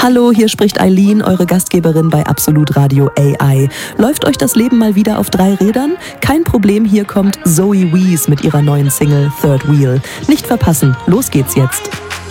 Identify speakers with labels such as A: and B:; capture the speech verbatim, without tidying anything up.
A: Hallo, hier spricht Eileen, eure Gastgeberin bei Absolut Radio A I. Läuft euch das Leben mal wieder auf drei Rädern? Kein Problem, hier kommt Zoe Wees mit ihrer neuen Single Third Wheel. Nicht verpassen, los geht's jetzt.